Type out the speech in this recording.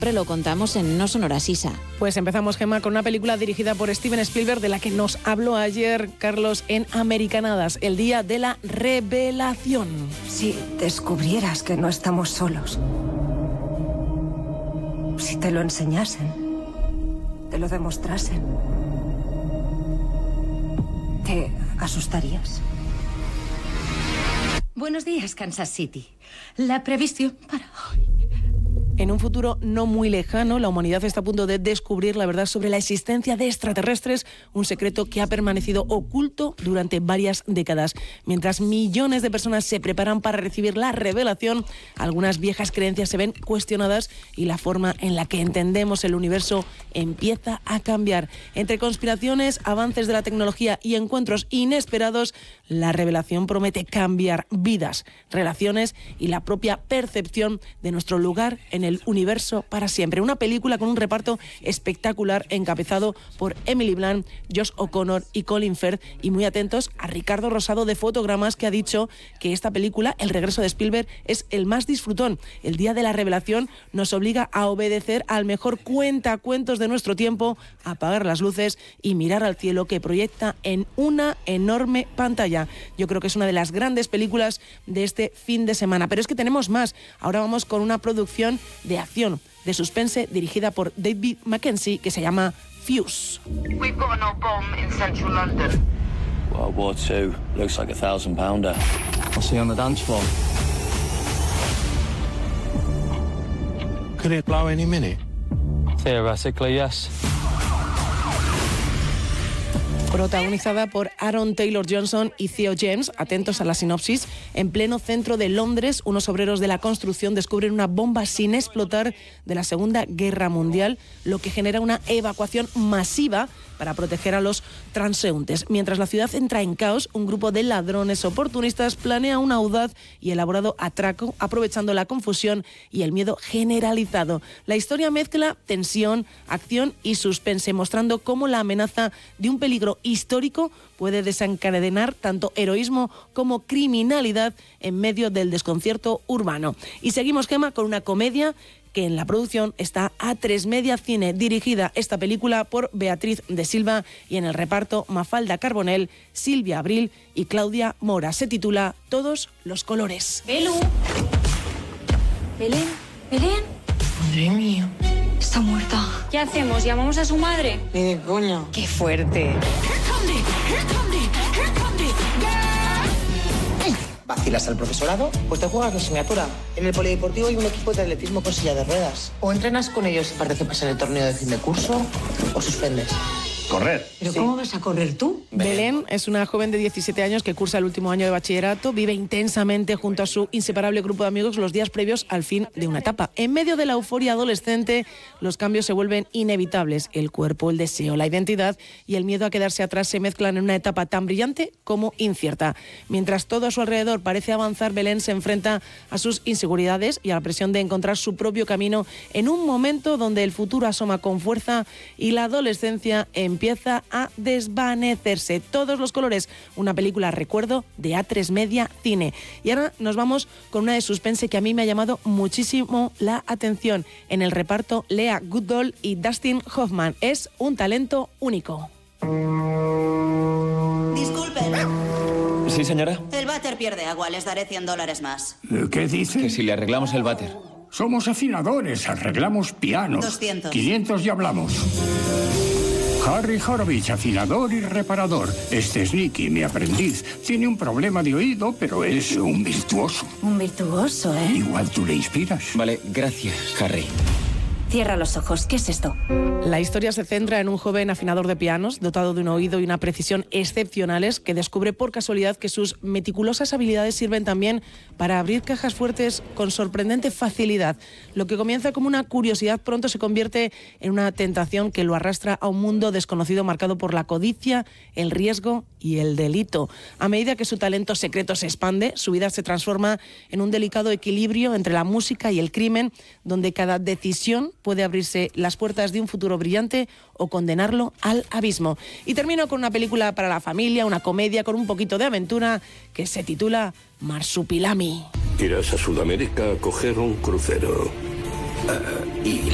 Lo contamos en No Son Horas Isa. Pues empezamos, Gemma, con una película dirigida por Steven Spielberg, de la que nos habló ayer Carlos en Americanadas, el día de la revelación. Si descubrieras que no estamos solos, si te lo enseñasen, te lo demostrasen, ¿te asustarías? Buenos días, Kansas City. La previsión para hoy. En un futuro no muy lejano, la humanidad está a punto de descubrir la verdad sobre la existencia de extraterrestres, un secreto que ha permanecido oculto durante varias décadas. Mientras millones de personas se preparan para recibir la revelación, algunas viejas creencias se ven cuestionadas y la forma en la que entendemos el universo empieza a cambiar. Entre conspiraciones, avances de la tecnología y encuentros inesperados, la revelación promete cambiar vidas, relaciones y la propia percepción de nuestro lugar en el universo para siempre. Una película con un reparto espectacular encabezado por Emily Blunt, Josh O'Connor y Colin Firth, y muy atentos a Ricardo Rosado de Fotogramas, que ha dicho que esta película, El regreso de Spielberg, es el más disfrutón. El día de la revelación nos obliga a obedecer al mejor cuentacuentos de nuestro tiempo, apagar las luces y mirar al cielo que proyecta en una enorme pantalla. Yo creo que es una de las grandes películas de este fin de semana. Pero es que tenemos más. Ahora vamos con una producción de acción, de suspense, dirigida por David Mackenzie, que se llama Fuse. We've got an old bomb in central London. World War II. Looks like a 1,000-pounder. I'll see you on the dance floor. Could it blow any minute? Theoretically, yes. Protagonizada por Aaron Taylor Johnson y Theo James. Atentos a la sinopsis. En pleno centro de Londres, unos obreros de la construcción descubren una bomba sin explotar de la Segunda Guerra Mundial, lo que genera una evacuación masiva para proteger a los transeúntes. Mientras la ciudad entra en caos, un grupo de ladrones oportunistas planea un audaz y elaborado atraco, aprovechando la confusión y el miedo generalizado. La historia mezcla tensión, acción y suspense, mostrando cómo la amenaza de un peligro histórico puede desencadenar tanto heroísmo como criminalidad en medio del desconcierto urbano. Y seguimos, Gemma, con una comedia que en la producción está A3 Media Cine, dirigida esta película por Beatriz de Silva, y en el reparto Mafalda Carbonell, Silvia Abril y Claudia Mora. Se titula Todos los colores. Belu. Belén. Belén. Madre mía, está muerta. ¿Qué hacemos? ¿Llamamos a su madre? Ni de coña. ¡Qué fuerte! ¿Vacilas al profesorado? Pues te juegas la asignatura. En el polideportivo hay un equipo de atletismo con silla de ruedas. O entrenas con ellos y participas en el torneo de fin de curso, o suspendes. Correr. ¿Pero cómo vas a correr tú? Belén es una joven de 17 años que cursa el último año de bachillerato, vive intensamente junto a su inseparable grupo de amigos los días previos al fin de una etapa. En medio de la euforia adolescente, los cambios se vuelven inevitables. El cuerpo, el deseo, la identidad y el miedo a quedarse atrás se mezclan en una etapa tan brillante como incierta. Mientras todo a su alrededor parece avanzar, Belén se enfrenta a sus inseguridades y a la presión de encontrar su propio camino en un momento donde el futuro asoma con fuerza y la adolescencia empieza a desvanecerse. Todos los colores, una película, recuerdo, de A3 Media Cine. Y ahora nos vamos con una de suspense que a mí me ha llamado muchísimo la atención. En el reparto, Lea Goodall y Dustin Hoffman. Es un talento único. Disculpen. Sí, señora. El váter pierde agua, les daré $100 más. ¿Qué dice? Que si le arreglamos el váter. Somos afinadores, arreglamos pianos. 200. 500 y hablamos. Harry Horowitz, afinador y reparador. Este es Nicky, mi aprendiz. Tiene un problema de oído, pero es un virtuoso. Un virtuoso, ¿eh? Igual tú le inspiras. Vale, gracias, Harry. Cierra los ojos. ¿Qué es esto? La historia se centra en un joven afinador de pianos, dotado de un oído y una precisión excepcionales, que descubre por casualidad que sus meticulosas habilidades sirven también para abrir cajas fuertes con sorprendente facilidad. Lo que comienza como una curiosidad pronto se convierte en una tentación que lo arrastra a un mundo desconocido marcado por la codicia, el riesgo y el delito. A medida que su talento secreto se expande, su vida se transforma en un delicado equilibrio entre la música y el crimen, donde cada decisión puede abrirse las puertas de un futuro brillante o condenarlo al abismo. Y termino con una película para la familia, una comedia con un poquito de aventura que se titula Marsupilami. Irás a Sudamérica a coger un crucero. Y